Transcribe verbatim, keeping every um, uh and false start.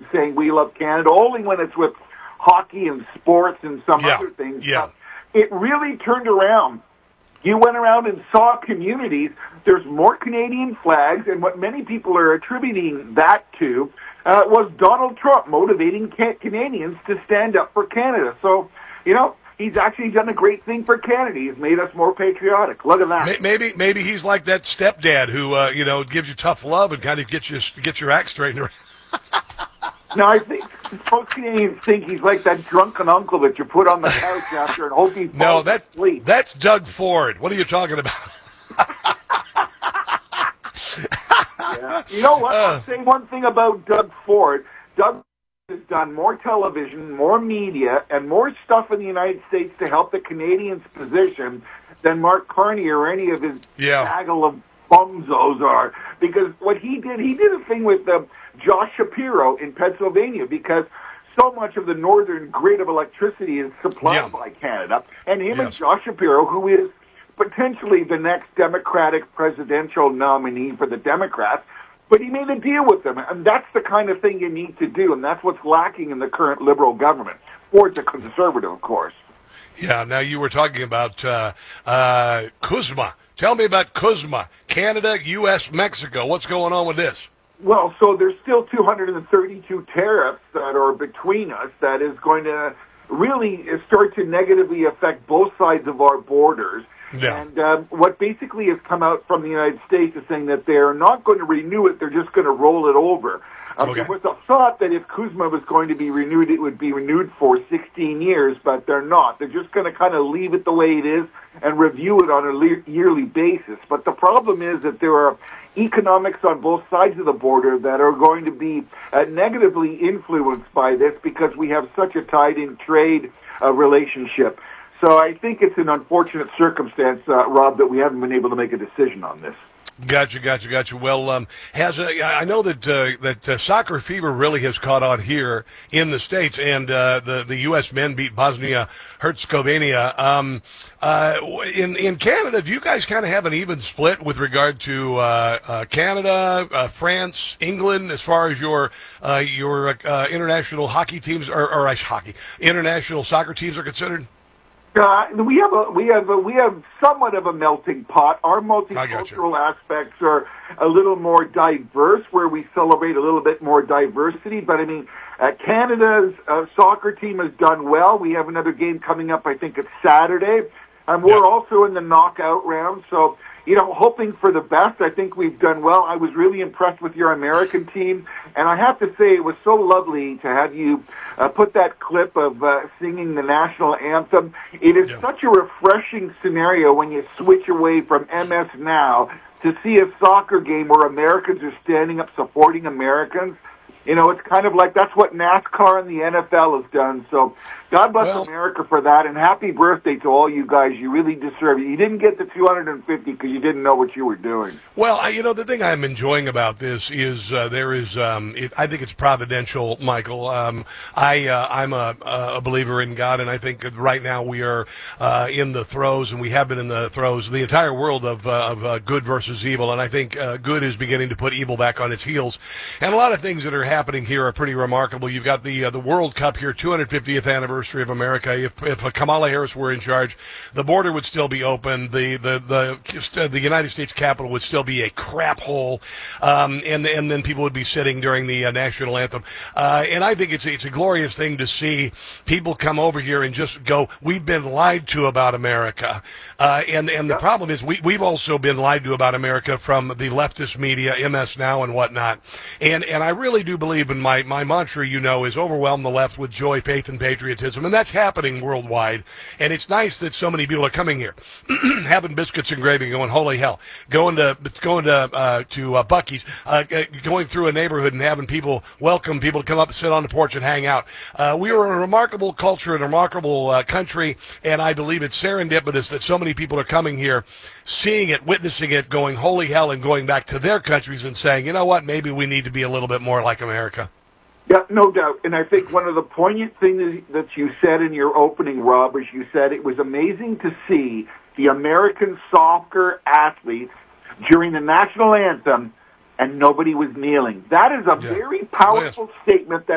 saying we love Canada, only when it's with hockey and sports and some yeah. other things. Yeah. But it really turned around. You went around and saw communities, there's more Canadian flags, and what many people are attributing that to uh, was Donald Trump motivating ca- Canadians to stand up for Canada. So, you know, he's actually done a great thing for Canada. He's made us more patriotic. Look at that. Maybe maybe he's like that stepdad who, uh, you know, gives you tough love and kind of gets you get your act straightened. No, I think most Canadians think he's like that drunken uncle that you put on the couch after and hope he falls No, that, asleep. that's Doug Ford. What are you talking about? Yeah. You know what? I'll say one thing about Doug Ford. Doug has done more television, more media, and more stuff in the United States to help the Canadians' position than Mark Carney or any of his yeah. gaggle of bumzos are. Because what he did, he did a thing with uh, Josh Shapiro in Pennsylvania, because so much of the northern grid of electricity is supplied yeah. by Canada. And him yes. and Josh Shapiro, who is potentially the next Democratic presidential nominee for the Democrats, but he made a deal with them. And that's the kind of thing you need to do, and that's what's lacking in the current Liberal government. Ford's a conservative, of course. Yeah, now you were talking about uh, uh, CUSMA. Tell me about CUSMA, Canada, U S, Mexico. What's going on with this? Well, so there's still two hundred thirty-two tariffs that are between us that is going to really start to negatively affect both sides of our borders. Yeah. And um, what basically has come out from the United States is saying that they're not going to renew it, they're just going to roll it over. Um, okay. There was a thought that if CUSMA was going to be renewed, it would be renewed for sixteen years, but they're not. They're just going to kind of leave it the way it is and review it on a le- yearly basis. But the problem is that there are economics on both sides of the border that are going to be uh, negatively influenced by this because we have such a tied-in trade uh, relationship. So I think it's an unfortunate circumstance, uh, Rob, that we haven't been able to make a decision on this. Gotcha, gotcha, gotcha. Well, um, has a, I know that uh, that uh, soccer fever really has caught on here in the States, and uh, the the U S men beat Bosnia Herzegovina. Um, uh, in in Canada, do you guys kind of have an even split with regard to uh, uh, Canada, uh, France, England, as far as your uh, your uh, international hockey teams or, or uh, hockey international soccer teams are considered? Uh, we have a we have a, we have somewhat of a melting pot. Our multicultural aspects are a little more diverse, where we celebrate a little bit more diversity. But I mean, uh, Canada's uh, soccer team has done well. We have another game coming up. I think it's Saturday, and we're yeah. also in the knockout round. So, you know, hoping for the best. I think we've done well. I was really impressed with your American team, and I have to say it was so lovely to have you uh, put that clip of uh, singing the national anthem. It is yeah. such a refreshing scenario when you switch away from M S Now to see a soccer game where Americans are standing up supporting Americans. You know, it's kind of like that's what NASCAR and the N F L has done. So God bless well, America for that, and happy birthday to all you guys. You really deserve it. You didn't get the two hundred fifty because you didn't know what you were doing. Well, I, you know, the thing I'm enjoying about this is uh, there is, um, it, I think it's providential, Michael. Um, I, uh, I'm a, a believer in God, and I think that right now we are uh, in the throes, and we have been in the throes, the entire world of, uh, of uh, good versus evil, and I think uh, good is beginning to put evil back on its heels. And a lot of things that are happening here are pretty remarkable. You've got the uh, the World Cup here, two hundred fiftieth anniversary of America. If if uh, Kamala Harris were in charge, the border would still be open. The the the the United States Capitol would still be a crap hole, um, and and then people would be sitting during the uh, national anthem. Uh, and I think it's it's a glorious thing to see people come over here and just go, we've been lied to about America. Uh, and and the problem is we we've also been lied to about America from the leftist media, M S Now and whatnot. And and I really do believe in my my mantra, you know, is overwhelm the left with joy, faith, and patriotism, and that's happening worldwide. And it's nice that so many people are coming here, having biscuits and gravy, going holy hell, going to going to uh, to uh, Buc-ee's, uh, going through a neighborhood and having people welcome people to come up and sit on the porch and hang out. Uh, we are a remarkable culture and a remarkable uh, country, and I believe it's serendipitous that so many people are coming here, seeing it, witnessing it, going holy hell, and going back to their countries and saying, you know what, maybe we need to be a little bit more like America. Yeah, no doubt. And I think one of the poignant things that you said in your opening, Rob, is you said it was amazing to see the American soccer athletes during the national anthem and nobody was kneeling. That is a yeah. very powerful yes. statement that